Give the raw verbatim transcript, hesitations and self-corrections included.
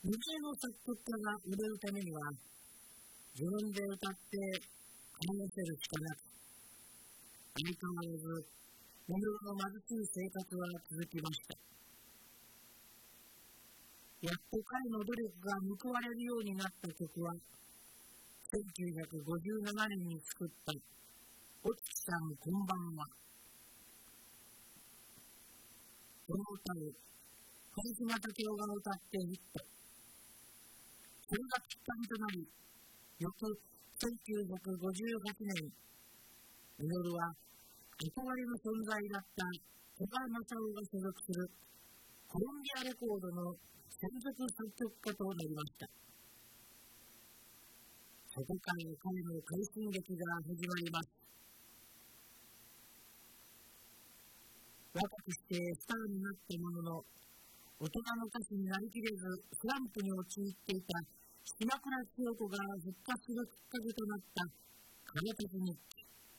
無名の作曲家が売れるためには、自分で歌って話せるしかなく、相変わらず、無名の貧しい生活は続きました。やっと彼の努力が報われるようになった曲は、せんきゅうひゃくごじゅうななねんに作ったお月さんこんばんは。この歌を堀島武雄が歌ってヒット。それがきっかけとなり、翌せんきゅうひゃくごじゅうはちねん、ミノルは憧れの存在だった古賀正夫が所属するコロンビアレコードの専属作曲家となりました。そこから彼の快進撃が始まります。若くしてスターになったものの、大人の歌手になりきれずスランプに陥っていた島倉千代子が復活するきっかけとなった「風立ち日記」。